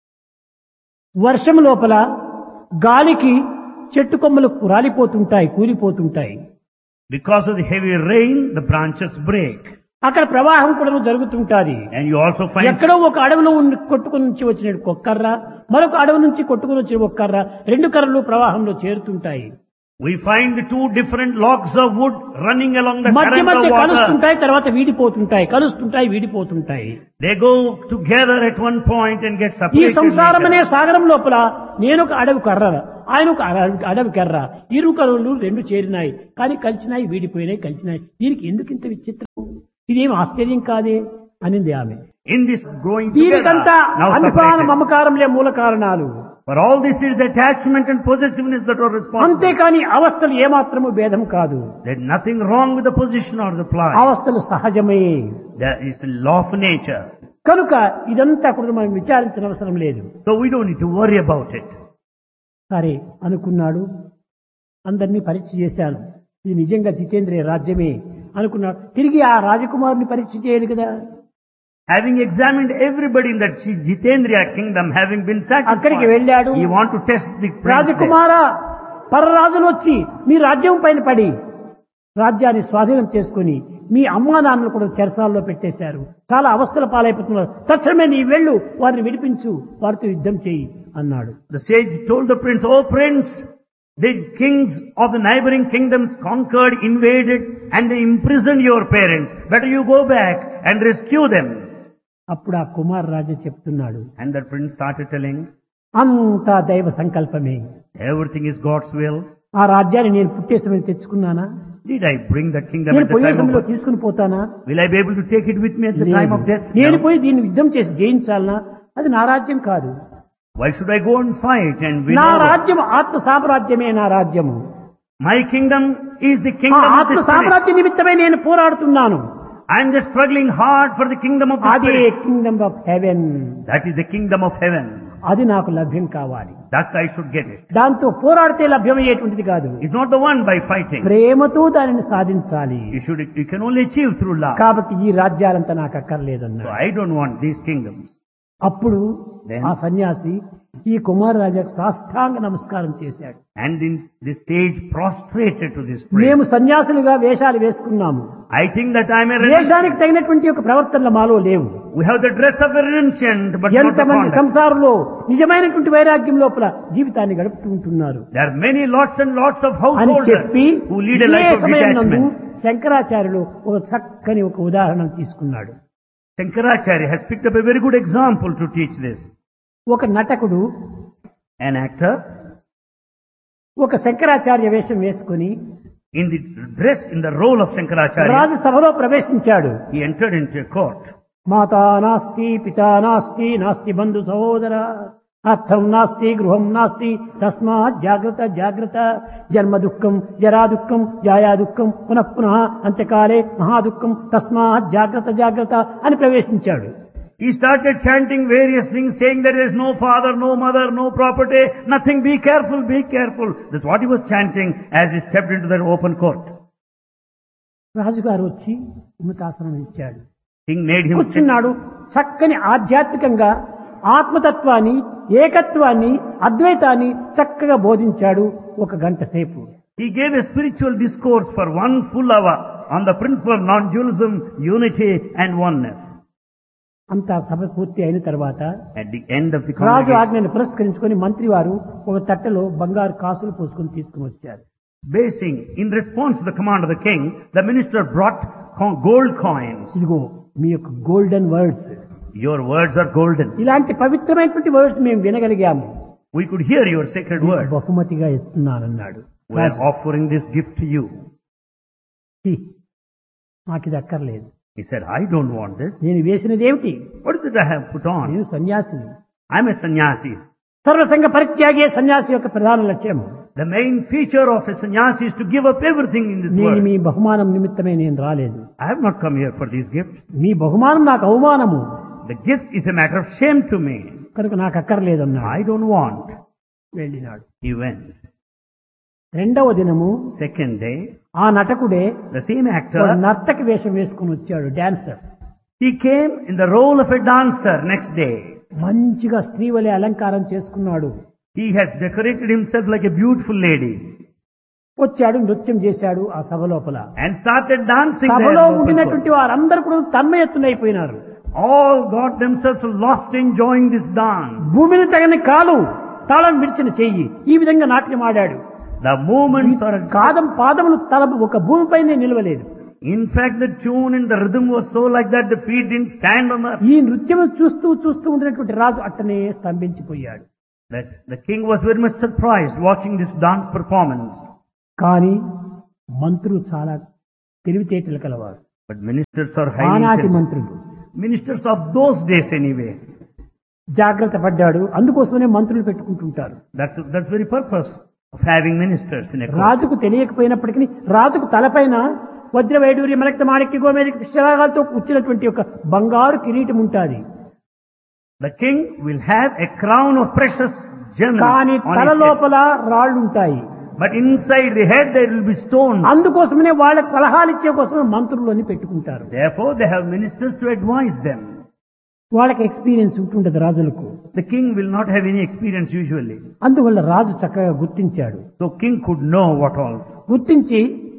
వర్షం లోపల గాలికి చెట్టు కొమ్మలు రాలిపోతుంటాయి, కూలిపోతుంటాయి. because of the heavy rain, the branches break. అక్కడ ప్రవాహం కూడా జరుగుతుంటాది. And you also find ఎక్కడో ఒక అడవిలో కొట్టుకుని నుంచి వచ్చిన ఒక కర్ర, మరొక అడవి నుంచి కొట్టుకుని వచ్చిన ఒక కర్ర, రెండు కర్రలు ప్రవాహంలో చేరుతుంటాయి. we find the two different logs of wood running along the మధ్య current మధ్య of water. కలుస్తుంటాయి, తర్వాత వీడిపోతుంటాయి, కలుస్తుంటాయి, వీడిపోతుంటాయి. They go together at one point and get ఈ separated సంసారం అనే later. సాగరం లోపల నేను ఒక అడవి కర్ర, ఆయన ఒక అడవి కర్ర, ఇరు కర్రలు రెండు చేరినాయి, కానీ కలిసినాయి, వీడిపోయినాయి, కలిసినాయి. దీనికి ఎందుకు ఇంత విచిత్రం? ఇదేం ఆశ్చర్యం కాదే అనింది ఆమె. In this growing దీనికంతా together, now అభిమాన separated. మమకారంలే మూల కారణాలు. For all this is attachment and possessiveness that are responsible. అంతేకాని అవస్థలు ఏమాత్రము భేదం కాదు. There's nothing wrong with the position or the plight. అవస్థలు సహజమే. There is a law of nature. కనుక ఇదంతా కూడా మనం విచారించిన అవసరం లేదు. So we don't need to worry about it. సరే అనుకున్నాడు. అందరినీ పరీక్ష చేశాను, ఇది నిజంగా జితేంద్రియ రాజ్యమే అనుకున్నాడు. తిరిగి ఆ రాజకుమారుని పరీక్ష చేయాలి కదా. Having examined everybody in that Jitendriya kingdom, having been అక్కడికి satisfied, వెళ్ళాడు. he want to test the prince there. Rajakumara, పరరాజులు వచ్చి మీ రాజ్యం పైన పడి రాజ్యాన్ని స్వాధీనం చేసుకుని మీ అమ్మా నాన్నలు కూడా చెరసాల్లో పెట్టేశారు, చాలా అవస్థల పాలైపోతున్నారు. తక్షణమే నీ వెళ్ళు, వారిని విడిపించు, వారితో యుద్ధం చేయి అన్నాడు. The sage told the prince, "Oh prince, the kings of the neighboring kingdoms conquered, invaded, and they imprisoned your parents. Better you go back and rescue them." అప్పుడు ఆ కుమార్ రాజా చెప్తున్నాడు, And the prince started telling, అంతా దైవ సంకల్పమే. everything is God's will. ఆ రాజ్యాన్ని నేను పుట్టే సమయం తెచ్చుకున్నానా? Did I bring that kingdom నేను at the పోయే time సమయంలో of... తీసుకుని పోతానా? Will I be able to take it with me at the time of death? నేను No. పోయి దీన్ని యుద్ధం చేసి జయించాలనా? అది నా రాజ్యం కాదు. Why should I go and fight and win నా over? రాజ్యం ఆత్మ సామ్రాజ్యమే. నా రాజ్యము My kingdom is the ఆ kingdom of ఆత్మ the spirit. సామ్రాజ్య నిమిత్తమే నేను పోరాడుతున్నాను. I am just struggling hard for the kingdom of the అదే Spirit. Kingdom of haven. That is the kingdom of heaven. అది నాకు లభ్యం కావాలి. That I should get it. దాంతో పోరాడితే లభ్యమయ్యేటువంటిది కాదు. It's not the one by fighting. ప్రేమతో దానిని సాధించాలి. You can only achieve through love. కాబట్టి ఈ రాజ్యాలంతా నాకు So అక్కర్లేదన్నాడు. I don't want these kingdoms. అప్పుడు Then- ఆ సన్యాసి ఈ కుమారరాజాకు సాష్టాంగ నమస్కారం చేశాడు. And in this stage prostrated to this prayer. మేము సన్యాసులుగా వేషాలు వేసుకున్నాము. I think that I am a renunciant. వేషానికి తగినటువంటి ఒక ప్రవర్తనలు మాలో లేవు. We have the dress of a renunciant, but not the ఎంతమంది conduct. సంసారంలో నిజమైనటువంటి వైరాగ్యం లోపల జీవితాన్ని గడుపుతూ ఉంటున్నారు There are many lots and lots of అని householders చెప్పి who lead a ఇదే life of సమయం నందు detachment. శంకరాచార్యులు ఒక చక్కని ఒక ఉదాహరణ తీసుకున్నాడు. Shankaracharya has picked up a very good example to teach this. ఒక నటకుడు An actor ఒక శంకరాచార్య వేషం వేసుకుని in the dress, in the role of Shankaracharya, రాజసభలో ప్రవేశించాడు. he entered into a court. మాతా నాస్తి పితా నాస్తి నాస్తి బంధు సహోదర అర్థం నాస్తి గృహం నాస్తి తస్మాత్ జాగ్రత్త జాగ్రత్త జన్మ దుఃఖం జరా దుఃఖం జాయా దుఃఖం పునః పునః అంత్యకాలే మహాదుఃఖం తస్మాత్ జాగ్రత్త జాగ్రత్త అని ప్రవేశించాడు. He started chanting various things, saying there is no father, no mother, no property, nothing, be careful, be careful. That's what he was chanting as he stepped into that open court. రాజుగారు వచ్చి ఉన్నతాసనం ఇచ్చాడు. King made him sit. కూర్చున్నాడు. చక్కని ఆధ్యాత్మికంగా ఆత్మతత్వాన్ని, ఏకత్వాన్ని, అద్వైతాన్ని చక్కగా బోధించాడు 1 గంట సేపు. He gave a spiritual discourse for 1 full hour on the principle of non-dualism, unity and oneness. అంతా సభ పూర్తి అయిన తర్వాత At the end of the Raju congregation, ఆజ్ఞను పురస్కరించుకొని మంత్రి వారు ఒక తట్టెలో బంగారు కాసులు పోసుకొని తీసుకుని వచ్చారు. basing, in response to the command of the king, the minister brought gold coins. ఇదిగో మీ యొక్క golden words, Your words are golden. ఇలాంటి పవిత్రమైనటువంటి వర్డ్స్ మేము వినగలిగాము, We could hear your sacred word. బహుమతిగా ఇస్తున్నానన్నాడు. We are offering this gift to you. నాకు ఇది అక్కర్లేదు. He said, I don't want this. నేను వేసినది ఏమిటి? What is it I have put on? నేను సన్యాసిని. I'm a sannyasi. సర్వసంగ పరిత్యాగే సన్యాసి యొక్క ప్రధాన లక్ష్యము. The main feature of a sannyasi is to give up everything in this నేను world. మీ బహుమానం నిమిత్తమే నేను రాలేదు. I have not come here for these gifts. మీ బహుమానం నాకు అవమానము, The gift is a matter of shame to me. కనుక నాకు అక్కర్లేదన్నాడు. I don't want. వెళ్ళినాడు. He went. రెండవ దినము Second day, ఆ నటకుడే the same ఒక actor, నర్తకి వేషం వేసుకుని వచ్చాడు, dancer. he came in the role of a dancer next day. మంచిగా స్త్రీ వలె అలంకారం చేసుకున్నాడు. He has decorated himself like a beautiful lady వచ్చాడు, నృత్యం చేశాడు ఆ సభ లోపల. and started dancing there. సభలో in the open ఉండినటువంటి court. వారందరూ కూడా తన్మయత్తునైపోయినారు. All got themselves lost enjoying this dance. భూమిని తగని కాలు, తాళం విడిచిన చెయ్యి, ఈ విధంగా నాట్యం ఆడాడు. The movements are, పాదములు తల ఒక భూమిపైనే నిలవలేదు. in fact, the tune and the rhythm was so like that the feet didn't stand on the. ఈ నృత్యం చూస్తూ చూస్తూ ఉండినటువంటి రాజు అట్టనే స్తంభించిపోయాడు. That the king was very much surprised watching this dance performance. కానీ మంత్రులు చాలా తెలివితేటలు కలవారు. But ministers are highly ఆనాటి intelligent. మంత్రులు Ministers of those days anyway. జాగ్రత్త పడ్డాడు. అందుకోసమనే మంత్రులు పెట్టుకుంటుంటారు. That's very purpose of having ministers in a court. రాజుకు తెలియకపోయినప్పటికీ రాజుకు తలపైన వజ్ర వైడూర్య మరక్త మాణిక్య గోమేధిక పుష్యరాగాలతో కూర్చున్నటువంటి ఒక బంగారు కిరీటం ఉంటుంది. The king will have a crown of precious gems కానీ on తల his head. లోపల రాళ్ళు ఉంటాయి. But inside the head there will be stones. అందుకోసమనే వాళ్ళకి సలహాలు ఇచ్చే కోసమే మంత్రులని పెట్టుకుంటారు. Therefore they have ministers to advise them. వాళ్ళకి ఎక్స్పీరియన్స్ ఉంటుండదు రాజులకు. The king will not have any experience usually. అందువల్ల రాజు చక్కగా గుర్తించాడు. So king could know what all. గుర్తించి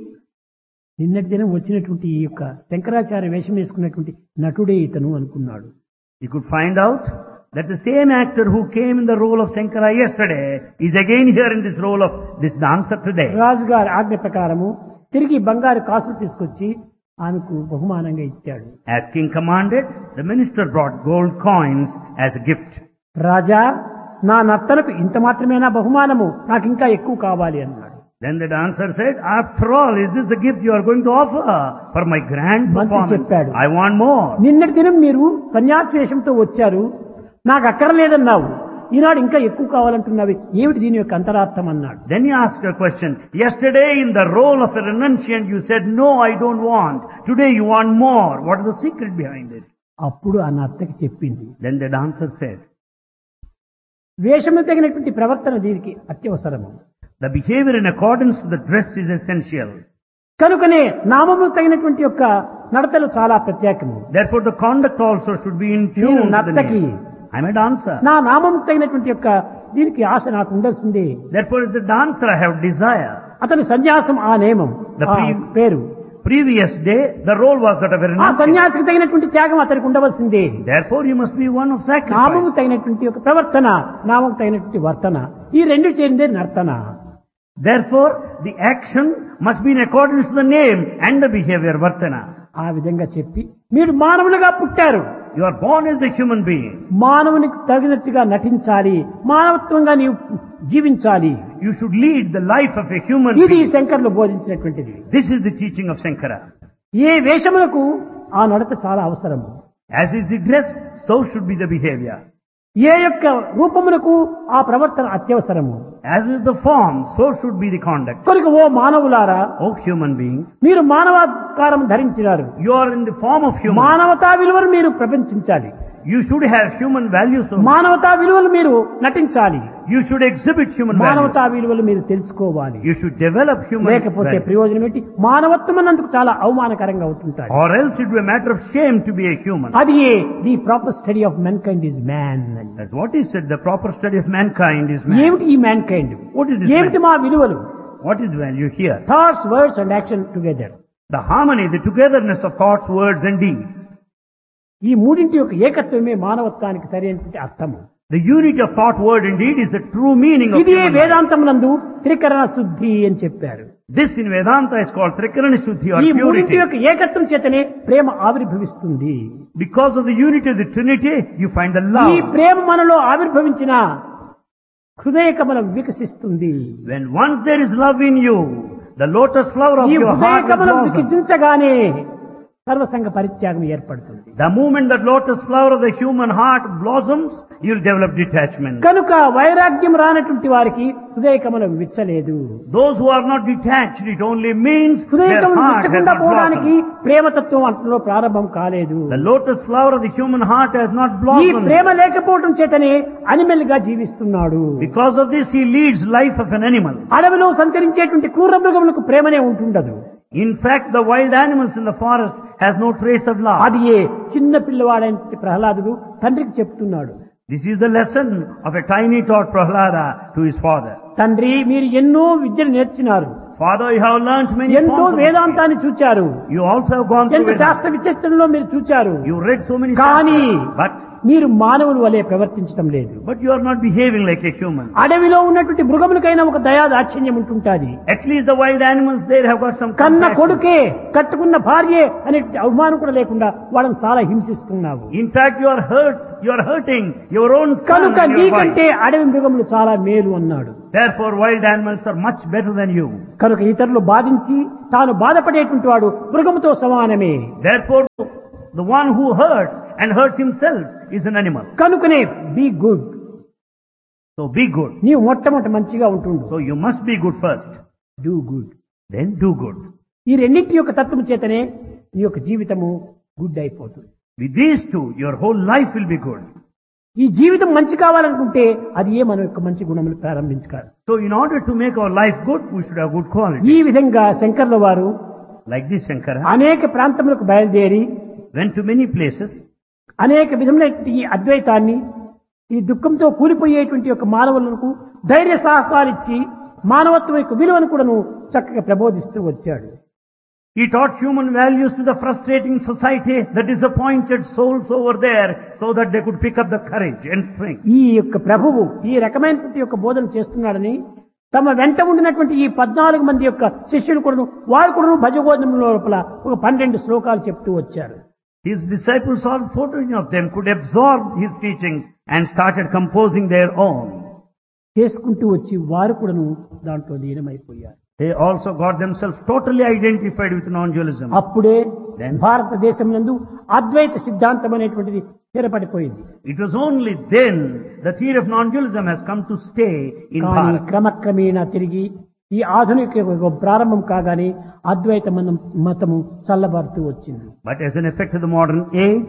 నిన్నటి దినం వచ్చినటువంటి ఈ యొక్క శంకరాచార్య వేషం వేసుకున్నటువంటి నటుడే ఇతను అనుకున్నాడు. He could find out that the same actor who came in the role of Shankara yesterday is again here in this role of this dancer today. రాజుగారి ఆజ్ఞ ప్రకారము తిరిగి బంగారు కాసులు తీసుకొచ్చి ఆమెకు బహుమానంగా ఇచ్చాడు. As king commanded, the minister brought gold coins as a gift. రాజా, నా నర్తనకు ఇంత మాత్రమేనా బహుమానము, నాకు ఇంకా ఎక్కువ కావాలి అన్నాడు. Then the dancer said, after all, is this the gift you are going to offer for my grand మంత్రి performance? చెప్పాడు. I want more. నిన్నటి దినం మీరు సన్యాసి వేషంతో వచ్చారు, నాకు అక్కర్లేదన్నావు. ఈనాడు ఇంకా ఎక్కువ కావాలంటున్నావి, ఏమిటి దీని యొక్క అంతరార్థం అన్నాడు. Then he asked a question. Yesterday in the role of a renunciant you said, no, I don't want. Today you want more. What is the secret behind it? అప్పుడు ఆ నర్తకి చెప్పింది, Then the dancer said, వేషము తగినటువంటి ప్రవర్తన దీనికి అత్యవసరము. the behavior in accordance to the dress is essential. కనుకనే నామము తగినటువంటి యొక్క నడతలు చాలా ప్రత్యేకము. Therefore the conduct also should be in tune నేను to the నర్తకి, name. I'm a dancer. నా నామము తగినటువంటి యొక్క దీనికి ఆశ నాకు ఉండాల్సిందే. Therefore as a dancer I have desire. అతని సన్యాసం ఆ నియమం, The ఆ పేరు. Previous day the role was that of a ఆ renunciant. సన్యాసికి తగినటువంటి త్యాగం అతనికి ఉండవలసిందే. Therefore he must be one of నామము sacrifice. తగినటువంటి ఒక ప్రవర్తన, నామం తగినటువంటి వర్తన, ఈ రెండు చేరిందే నర్తన. Therefore the action must be in accordance to the name and the behavior vartana. ఆ విధంగా చెప్పి, మీరు మానవులుగా పుట్టారు, You are born as a human being. మానవునికి తగినట్టుగా నటించాలి, మానవత్వంగా నీవు జీవించాలి. You should lead the life of a human ఇది being. శంకర్లు బోధించినటువంటిది. This is the teaching of Shankara. ఏ వేషములకు ఆ నడత చాలా అవసరము. As is the dress, so should be the behavior. ఏ యొక్క రూపములకు ఆ ప్రవర్తన అత్యవసరము. As is the form, so should be the conduct. కనుక ఓ మానవులారా, O human beings, మీరు మానవాకారం ధరించినారు, you are in the form of human. మానవతా విలువలు మీరు ప్రపంచించాలి, You should have human values. మానవతా విలువలు మీరు నటించాలి, You should exhibit human values. మానవతా విలువలు మీరు తెలుసుకోవాలి. You should develop human లేకపోతే values. ప్రయోజనం ఏంటి? మానవత్వం అన్నందుకు చాలా అవమానకరంగా అవుతుంటాడు. Or else it will be a matter of shame to be a human. అది the proper study of man kind is man. That's what is said. The proper study of mankind is man. ఏమిటి ఈ man kind? What is this ఏమిటి man? మా విలువలు? What is value here? Thoughts, words and action together. The harmony, the togetherness of thoughts, words and deeds. ఈ మూడింటి యొక్క ఏకత్వమే మానవత్వానికి సరైనటువంటి అర్థము. The unity of thought, word and deed is the true meaning of ఇది human life. వేదాంతమునందు త్రికరణ శుద్ధి అని చెప్పారు. This in Vedanta is called Trikarana Shuddhi or ఈ మూడింటి purity. యొక్క ఏకత్వం చేతనే ప్రేమ ఆవిర్భవిస్తుంది. Because of the unity of the Trinity, you find the ఈ love. ప్రేమ మనలో ఆవిర్భవించిన హృదయ కమలం వికసిస్తుంది. When once there is love in you, the lotus flower of ఈ your హృదయ heart will కమలం blossom. వికసించగానే సర్వసంగ పరిత్యాగం ఏర్పడుతుంది. The moment that lotus flower of the human heart blossoms, you'll develop detachment. కనుక వైరాగ్యం రానటువంటి వారికి హృదయ కమలం విచ్చలేదు. Those who are not detached, it only means హృదయ their కమలం heart has విచ్చకుండా not పోవడానికి blossomed. ప్రేమతత్వం అంతలో ప్రారంభం కాలేదు. The lotus flower of the human heart has not ఈ blossomed. ప్రేమ లేకపోవడం చేతనే అనిమల్ గా జీవిస్తున్నాడు. Because of this, he leads life of an animal. అడవిలో సంచరించేటువంటి క్రూర మృగములకు ప్రేమనే ఉంటుండదు. In fact, the wild animals in the forest has no trace of love. అది ఏ చిన్న పిల్లవాడైన ప్రహ్లాదుడు తండ్రికి చెప్తున్నాడు. This is the lesson of a tiny tot Prahlada to his father. తండ్రి, మీరు ఎన్నో విద్యలు నేర్చినారు, Father, you have learnt many ఎంతో forms of వేదాంతాన్ని చూచారు, You also have gone through ఎంత Vedanta. శాస్త్ర విచక్షణలో మీరు చూచారు. You read so many కానీ but మీరు మానవుల వలె ప్రవర్తించడం లేదు. you are not behaving like a human. అడవిలో ఉన్నటువంటి మృగములకైనా ఒక దయా దాక్షిణ్యం ఉంటుంటాది. At least the wild animals there have got some కన్న compassion. కొడుకే, కట్టుకున్న భార్యే అనే అవమానం కూడా లేకుండా వాళ్ళని చాలా హింసిస్తున్నావు. In fact, you are hurting your own son కనుక and your wife. నీకంటే అడవి మృగములు చాలా మేలు అన్నాడు. Therefore, wild animals are much better than you. కనుక ఇతరులు బాధించి తాను బాధపడేటువంటి వాడు మృగముతో సమానమే. Therefore, the one who hurts and hurts himself is an animal. కనుకనే be good. So be good. నీవు మొట్టమొదటి మంచిగా ఉంటుండు. So you must be good first. Do good. Then do good. ఈ రెండింటి యొక్క తత్వం చేతనే నీ యొక్క జీవితము గుడ్ అయిపోతుంది. With these two, your whole life will be good. ఈ జీవితం మంచి కావాలనుకుంటే అది ఏ మన యొక్క మంచి గుణములు ప్రారంభించుకోవాలి. So in order to make our life good, we should have good ఈ qualities. విధంగా శంకర్ల వారు Like this Shankara అనేక ప్రాంతములకు బయలుదేరి went to many places. అనేక విధములైన ఈ అద్వైతాన్ని, ఈ దుఃఖంతో కూలిపోయేటువంటి యొక్క మానవులకు ధైర్య సాహసాలిచ్చి మానవత్వం యొక్క విలువను కూడాను చక్కగా ప్రబోధిస్తూ వచ్చాడు. He taught human values to the frustrating society, the disappointed souls over there, so that they could pick up the courage and strength. ఈ యొక్క ప్రభువు ఈ రకమైనటువంటి యొక్క బోధన చేస్తున్నాడని తమ వెంట ఉండినటువంటి ఈ 14 మంది యొక్క శిష్యులు కూడాను వారు కూడాను భజగోధం లోపల ఒక 12 శ్లోకాలు చెప్తూ వచ్చారు. His disciples, all 14 of them, could absorb his teachings and started composing their own. చేసుకుంటూ వచ్చి వారు కూడాను దాంట్లో లీనమైపోయారు. They also got themselves totally identified with non-dualism. అప్పుడే Then- భారతదేశం నందు అద్వైత సిద్ధాంతం అనేటువంటిది స్థిరపడిపోయింది. It was only then the theory of non-dualism has come to stay in కానీ Bharat. క్రమక్రమేణా తిరిగి ఈ ఆధునిక యుగం ప్రారంభం కాగానే అద్వైత మతము చల్లబడుతూ వచ్చింది. But as an effect of the modern age,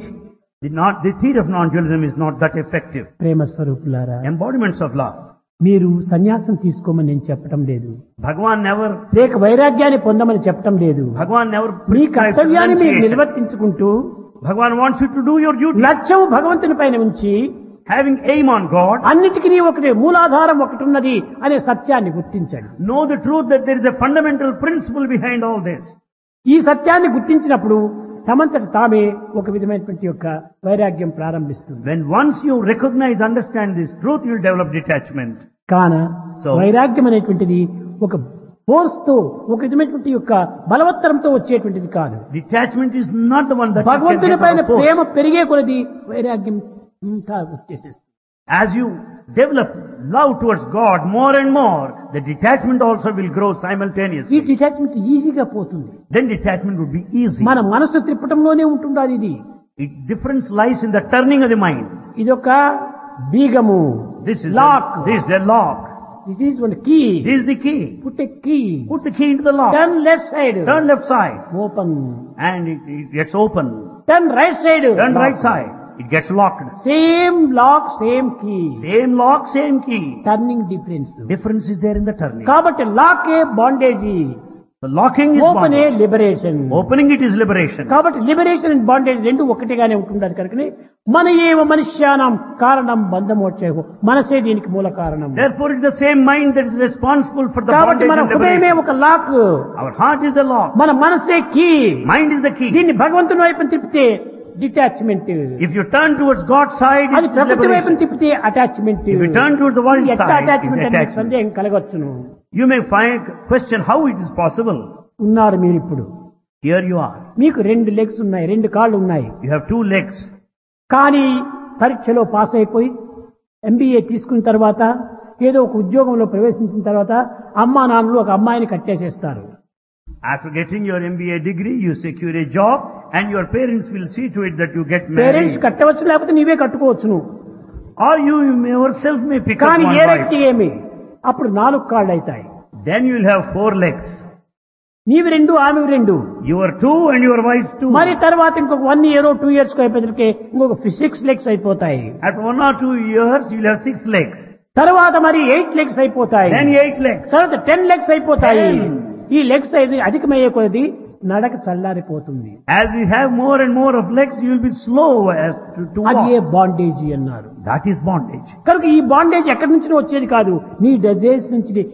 the theory of non-dualism is not that effective. ప్రేమ స్వరూపులారా, Embodiments of love. మీరు సన్యాసం తీసుకోమని నేను చెప్పటం లేదు, Bhagavan never లేక వైరాగ్యాన్ని పొందమని చెప్పటం లేదు. మీ prescribes కర్తవ్యాన్ని మీరు renunciation. నిర్వర్తించుకుంటూ Bhagavan wants you to do your duty. లక్ష్యం భగవంతుని పైన ఉంచి Having aim on God, అన్నిటికీ ఒకటి మూలాధారం ఒకటి ఉన్నది అనే సత్యాన్ని గుర్తించండి. know the truth that there is a fundamental principle behind all this. ఈ సత్యాన్ని గుర్తించినప్పుడు తమంతట తామే ఒక విధమైనటువంటి యొక్క వైరాగ్యం ప్రారంభిస్తుంది. When once you recognize, understand this truth, you will develop detachment. కాన So- వైరాగ్యం అనేటువంటిది ఒక ఫోర్స్ తో, ఒక విధమైనటువంటి యొక్క బలవత్తరంతో వచ్చేటువంటిది కాదు. Detachment is not the one that you can భగవంతుని get పైన out of force. ప్రేమ పెరిగే కొలది వైరాగ్యం ఇంకా వచ్చేసేస్తుంది. As you develop love towards God more and more, the detachment also will grow ఈ simultaneously. డిటాచ్మెంట్ ఈజీగా పోతుంది. Then detachment would be easy. మన మనసు త్రిప్పటంలోనే ఉంటుండాలి. ఇది Difference lies in the turning of the mind. ఇదొక బీగము, This is lock. a lock. This is one key. This is the key. Put a key, Put the key into the lock. Turn left side, Turn left side open. and it gets open. Turn right side, Turn right side. It gets locked. Same lock same key. Same lock, same key. Turning difference. Difference is there in the turning. కాబట్టి lock A బాండేజీ, The locking is open A bondage. Liberation. Opening it is liberation. కాబట్టి లిబరేషన్ అండ్ బాండేజ్ రెండు ఒకటిగానే ఉంటుండాలి. కనుకనే మన ఏవ మనుష్యానం కారణం బంధమోక్షేహో, మనసే దీనికి మూల కారణం. Therefore, it is the same mind that is responsible for the కాబట్టి bondage మన and హృదయమే liberation. ఒక lock, Our heart is the lock. మన మనసే key. Mind is the key. దీన్ని భగవంతుని వైపు తిప్పితే detachment, If you turn towards God's side, అది it is ప్రకృతి వైపు liberation. తిప్పితే attachment. If you turn towards the world ఎట్లా side, it is అటాచ్మెంట్ అనే attachment. సందేహం కలగొచ్చును. You may question how it is possible. ఉన్నారు మీరు ఇప్పుడు, Here you are. మీకు 2 లెగ్స్ ఉన్నాయి, 2 కాళ్ళు ఉన్నాయి. You have 2 legs. కానీ పరీక్షలో పాస్ అయిపోయి MBA తీసుకున్న తర్వాత ఏదో ఒక ఉద్యోగంలో ప్రవేశించిన తర్వాత అమ్మా నాన్నలు ఒక అమ్మాయిని కట్టేసేస్తారు. After getting your MBA degree, you secure a job and your parents will see to it that you get parents married. కట్టవచ్చు, లేకపోతే నీవే కట్టుకోవచ్చును. Or you yourself may pick up కానీ one ఏ wife. వ్యక్తి ఏమి, అప్పుడు 4 కాళ్ళు అవుతాయి. Then you will have 4 legs. నీవి 2, ఆమె 2. You are 2 and your wife 2. మరి తర్వాత ఇంకొక 1 year 2 years అయిపోతే ఇంకొక 6 లెగ్స్ అయిపోతాయి. After 1 or 2 years, you will have 6 legs. తర్వాత మరి 8 లెగ్స్ అయిపోతాయి. Then 8 legs. తర్వాత 10 లెగ్స్ అయిపోతాయి. 10. ఈ లెగ్స్ అయితే అధికమయ్యే కొలది నడక చల్లారిపోతుంది. As you have more and more of legs, you will be slow as to అది ఏ walk. బాండేజీ అన్నారు. That is bondage. కనుక ఈ బాండేజ్ ఎక్కడి నుంచి వచ్చేది కాదు, నీ డిజైర్స్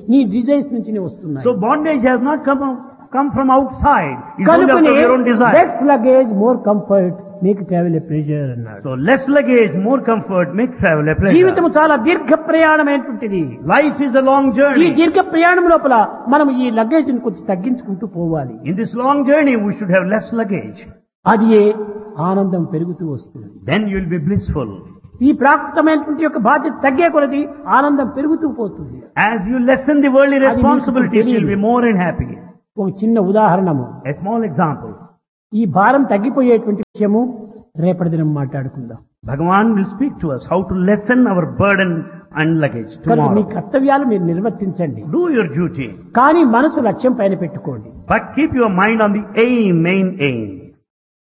నుంచి వస్తున్నాయి. So bondage has not come from outside. It's only out కనుకనే of your own desire. Less luggage more comfort make travel A pressure అన్నారు. So less luggage, more comfort, make travel a pleasure. జీవితం చాలా దీర్ఘ ప్రయాణమైనటువంటిది. Life is a long ఈ journey. దీర్ఘ ప్రయాణం లోపల మనం ఈ లగేజ్ ని కొంచెం తగ్గించుకుంటూ పోవాలి. In this long journey, we should have less luggage. అది ఏ ఆనందం పెరుగుతూ వస్తుంది. Then you will be blissful. ఈ ప్రాకృతమైనటువంటి యొక్క బాధ్యత తగ్గే కొలది ఆనందం పెరుగుతూ పోతుంది. As you lessen the worldly responsibilities, you will be more and happy. ఒక చిన్న ఉదాహరణము, A small example. ఈ భారం తగ్గిపోయేటువంటి విషయము రేపటి దినం మాట్లాడుకుందాం. Bhagavan will speak to us how to lessen our burden and luggage కనుక మీ tomorrow. కర్తవ్యాలు మీరు నిర్వర్తించండి, Do your duty, కానీ మనసు లక్ష్యం పైన పెట్టుకోండి. but keep your mind on the aim, main aim.